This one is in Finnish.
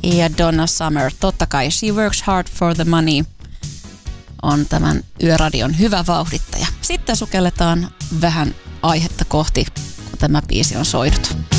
ja Donna Summer. Totta kai She Works Hard for the Money on tämän Yöradion hyvä vauhdittaja. Sitten sukelletaan vähän aihetta kohti, kun tämä biisi on soinut.